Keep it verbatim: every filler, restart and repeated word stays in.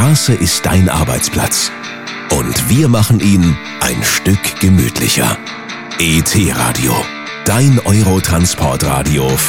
Straße ist dein Arbeitsplatz. Und wir machen ihn ein Stück gemütlicher. E T Radio, dein Eurotransportradio